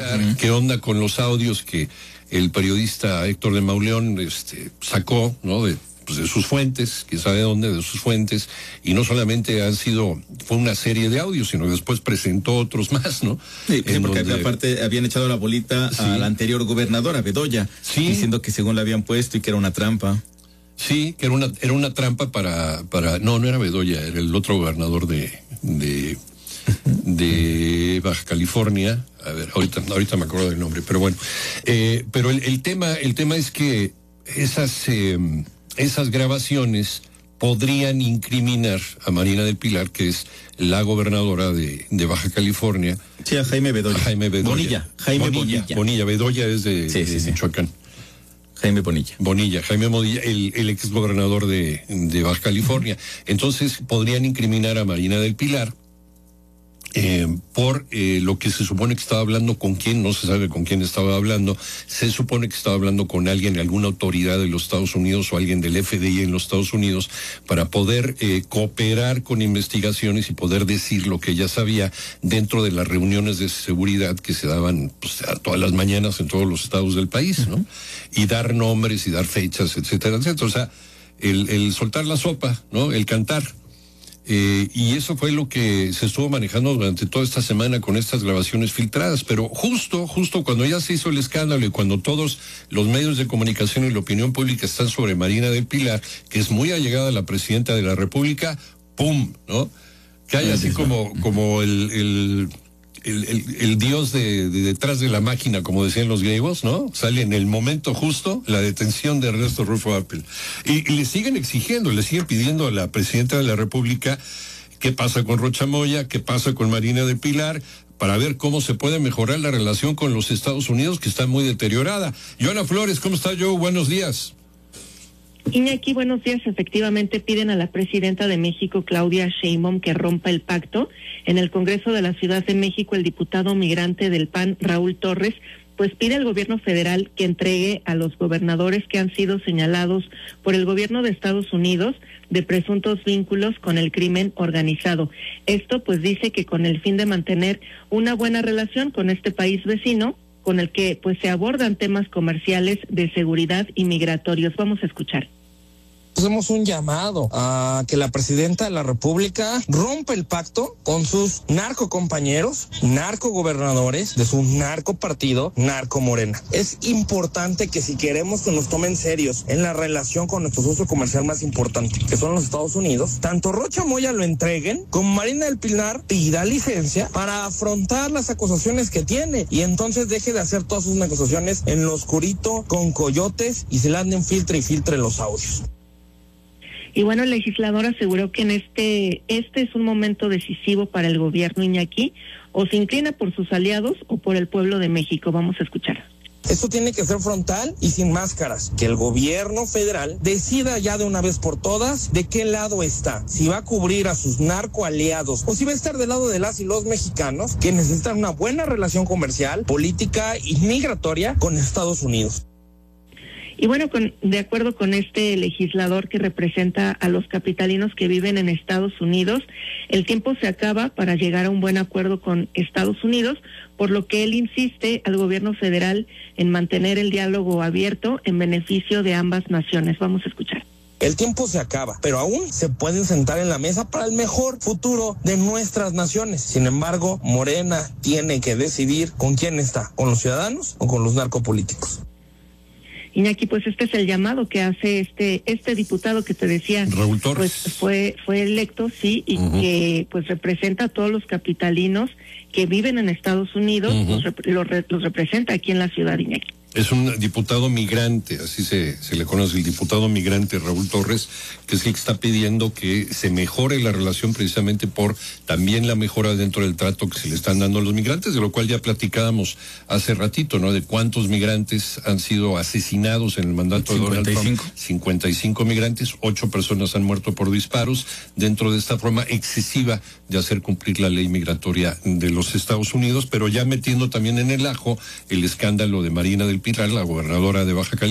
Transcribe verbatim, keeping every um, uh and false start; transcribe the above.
Pilar, uh-huh. qué onda con los audios que el periodista Héctor de Mauleón este, sacó, ¿no? De, pues de sus fuentes, quién sabe dónde, de sus fuentes, y no solamente han sido, fue una serie de audios, sino que después presentó otros más, ¿no? Sí, sí porque donde... aparte habían echado la bolita sí. a la anterior gobernadora, Bedoya, sí. diciendo que según la habían puesto y que era una trampa. Sí, que era una, era una trampa para, para, no, no era Bedoya, era el otro gobernador de, de, de Baja California. A ver, ahorita, ahorita me acuerdo del nombre, pero bueno, eh, pero el, el tema, el tema es que esas, eh, esas grabaciones podrían incriminar a Marina del Pilar, que es la gobernadora de, de Baja California. Sí, a Jaime Bedoya. A Jaime Bedoya. Bonilla, Jaime Bonilla. Bonilla. Bonilla, Bedoya es de, sí, de sí, sí. Michoacán. Jaime Bonilla. Bonilla, Jaime Bonilla, el, el ex gobernador de, de Baja California. Entonces podrían incriminar a Marina del Pilar eh, por eh, lo que se supone que estaba hablando con quién, no se sabe con quién estaba hablando, se supone que estaba hablando con alguien, alguna autoridad de los Estados Unidos o alguien del F B I en los Estados Unidos para poder eh, cooperar con investigaciones y poder decir lo que ella sabía dentro de las reuniones de seguridad que se daban pues, a todas las mañanas en todos los estados del país, ¿no? Y dar nombres y dar fechas, etcétera, etcétera. O sea, el, el soltar la sopa, ¿no? El cantar. Eh, y eso fue lo que se estuvo manejando durante toda esta semana con estas grabaciones filtradas, pero justo, justo cuando ya se hizo el escándalo y cuando todos los medios de comunicación y la opinión pública están sobre Marina del Pilar, que es muy allegada a la presidenta de la República, ¡pum!, ¿no? Que hay así como, como el, el, el, el, el dios de, de detrás de la máquina, como decían los griegos, ¿no? Sale en el momento justo la detención de Ernesto Rufo Appel. Y, y le siguen exigiendo, le siguen pidiendo a la presidenta de la República qué pasa con Rocha Moya, qué pasa con Marina del Pilar, para ver cómo se puede mejorar la relación con los Estados Unidos, que está muy deteriorada. Joana Flores, ¿cómo está, Joe? Buenos días. Iñaki, buenos días. Efectivamente, piden a la presidenta de México, Claudia Sheinbaum, que rompa el pacto. En el Congreso de la Ciudad de México, el diputado migrante del P A N, Raúl Torres, pues pide al gobierno federal que entregue a los gobernadores que han sido señalados por el gobierno de Estados Unidos de presuntos vínculos con el crimen organizado. Esto, pues, dice que con el fin de mantener una buena relación con este país vecino, con el que, pues, se abordan temas comerciales, de seguridad y migratorios. Vamos a escuchar. Hacemos un llamado a que la presidenta de la República rompa el pacto con sus narcocompañeros, narcogobernadores de su narcopartido, Narco Morena. Es importante que si queremos que nos tomen serios en la relación con nuestro socio comercial más importante, que son los Estados Unidos, tanto Rocha Moya lo entreguen, como Marina del Pilar pida licencia para afrontar las acusaciones que tiene y entonces deje de hacer todas sus negociaciones en lo oscurito con coyotes y se le anden filtre y filtre los audios. Y bueno, el legislador aseguró que en este este es un momento decisivo para el gobierno, Iñaki, o se inclina por sus aliados o por el pueblo de México. Vamos a escuchar. Esto tiene que ser frontal y sin máscaras, que el gobierno federal decida ya de una vez por todas de qué lado está, si va a cubrir a sus narcoaliados o si va a estar del lado de las y los mexicanos que necesitan una buena relación comercial, política y migratoria con Estados Unidos. Y bueno, con, de acuerdo con este legislador que representa a los capitalinos que viven en Estados Unidos, el tiempo se acaba para llegar a un buen acuerdo con Estados Unidos, por lo que él insiste al gobierno federal en mantener el diálogo abierto en beneficio de ambas naciones. Vamos a escuchar. El tiempo se acaba, pero aún se pueden sentar en la mesa para el mejor futuro de nuestras naciones. Sin embargo, Morena tiene que decidir con quién está, con los ciudadanos o con los narcopolíticos. Iñaki, pues este es el llamado que hace este este diputado que te decía, Raúl Torres, pues fue fue electo, sí, y uh-huh. que pues representa a todos los capitalinos que viven en Estados Unidos, uh-huh. los, los, los representa aquí en la ciudad, Iñaki. Es un diputado migrante, así se, se le conoce, el diputado migrante Raúl Torres, que es el que está pidiendo que se mejore la relación precisamente por también la mejora dentro del trato que se le están dando a los migrantes, de lo cual ya platicábamos hace ratito, ¿no? De cuántos migrantes han sido asesinados en el mandato de Donald Trump. cincuenta y cinco migrantes, ocho personas han muerto por disparos dentro de esta forma excesiva de hacer cumplir la ley migratoria de los Estados Unidos, pero ya metiendo también en el ajo el escándalo de Marina del Pilar, la gobernadora de Baja California.